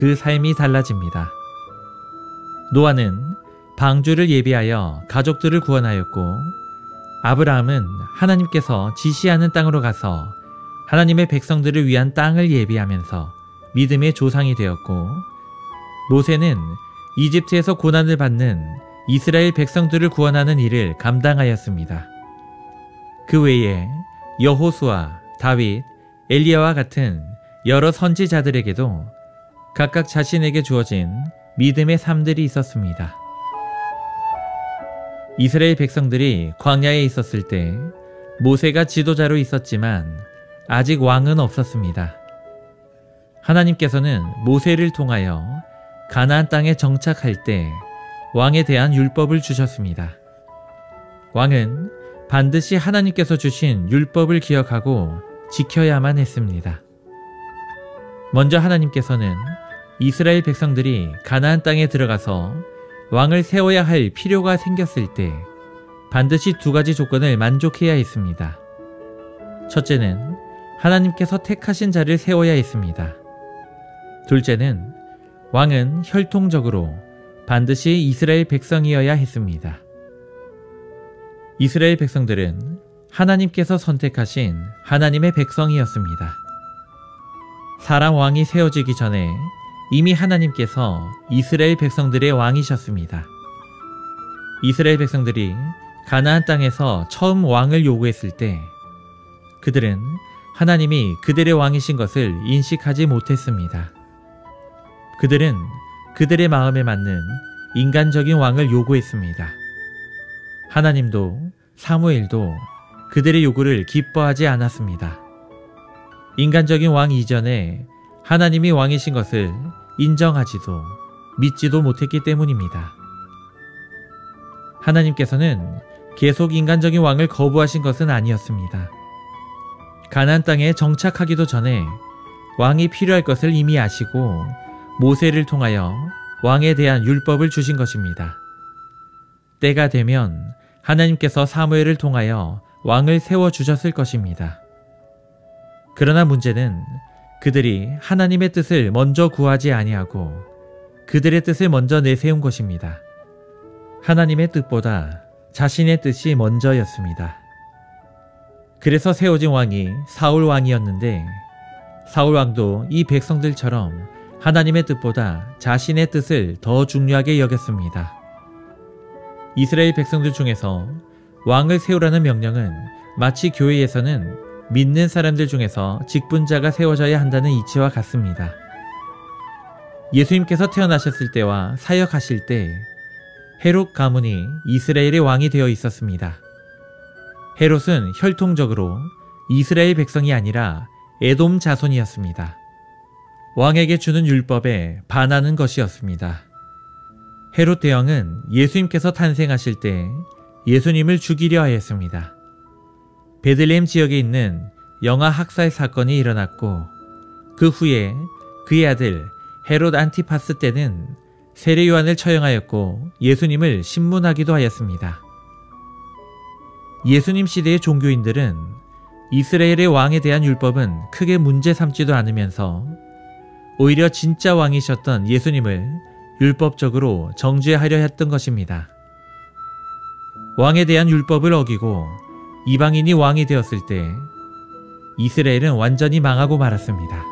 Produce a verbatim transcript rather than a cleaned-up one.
그 삶이 달라집니다. 노아는 방주를 예비하여 가족들을 구원하였고, 아브라함은 하나님께서 지시하는 땅으로 가서 하나님의 백성들을 위한 땅을 예비하면서 믿음의 조상이 되었고, 모세는 이집트에서 고난을 받는 이스라엘 백성들을 구원하는 일을 감당하였습니다. 그 외에 여호수아, 다윗, 엘리야와 같은 여러 선지자들에게도 각각 자신에게 주어진 믿음의 삶들이 있었습니다. 이스라엘 백성들이 광야에 있었을 때 모세가 지도자로 있었지만 아직 왕은 없었습니다. 하나님께서는 모세를 통하여 가나안 땅에 정착할 때 왕에 대한 율법을 주셨습니다. 왕은 반드시 하나님께서 주신 율법을 기억하고 지켜야만 했습니다. 먼저 하나님께서는 이스라엘 백성들이 가나안 땅에 들어가서 왕을 세워야 할 필요가 생겼을 때 반드시 두 가지 조건을 만족해야 했습니다. 첫째는 하나님께서 택하신 자를 세워야 했습니다. 둘째는 왕은 혈통적으로 반드시 이스라엘 백성이어야 했습니다. 이스라엘 백성들은 하나님께서 선택하신 하나님의 백성이었습니다. 사람 왕이 세워지기 전에 이미 하나님께서 이스라엘 백성들의 왕이셨습니다. 이스라엘 백성들이 가나안 땅에서 처음 왕을 요구했을 때 그들은 하나님이 그들의 왕이신 것을 인식하지 못했습니다. 그들은 그들의 마음에 맞는 인간적인 왕을 요구했습니다. 하나님도 사무엘도 그들의 요구를 기뻐하지 않았습니다. 인간적인 왕 이전에 하나님이 왕이신 것을 인정하지도 믿지도 못했기 때문입니다. 하나님께서는 계속 인간적인 왕을 거부하신 것은 아니었습니다. 가나안 땅에 정착하기도 전에 왕이 필요할 것을 이미 아시고 모세를 통하여 왕에 대한 율법을 주신 것입니다. 때가 되면 하나님께서 사무엘을 통하여 왕을 세워주셨을 것입니다. 그러나 문제는 그들이 하나님의 뜻을 먼저 구하지 아니하고 그들의 뜻을 먼저 내세운 것입니다. 하나님의 뜻보다 자신의 뜻이 먼저였습니다. 그래서 세워진 왕이 사울 왕이었는데 사울 왕도 이 백성들처럼 하나님의 뜻보다 자신의 뜻을 더 중요하게 여겼습니다. 이스라엘 백성들 중에서 왕을 세우라는 명령은 마치 교회에서는 믿는 사람들 중에서 직분자가 세워져야 한다는 이치와 같습니다. 예수님께서 태어나셨을 때와 사역하실 때 헤롯 가문이 이스라엘의 왕이 되어 있었습니다. 헤롯은 혈통적으로 이스라엘 백성이 아니라 에돔 자손이었습니다. 왕에게 주는 율법에 반하는 것이었습니다. 헤롯 대왕은 예수님께서 탄생하실 때 예수님을 죽이려 하였습니다. 베들레헴 지역에 있는 영아 학살 사건이 일어났고 그 후에 그의 아들 헤롯 안티파스 때는 세례 요한을 처형하였고 예수님을 신문하기도 하였습니다. 예수님 시대의 종교인들은 이스라엘의 왕에 대한 율법은 크게 문제 삼지도 않으면서 오히려 진짜 왕이셨던 예수님을 율법적으로 정죄하려 했던 것입니다. 왕에 대한 율법을 어기고 이방인이 왕이 되었을 때 이스라엘은 완전히 망하고 말았습니다.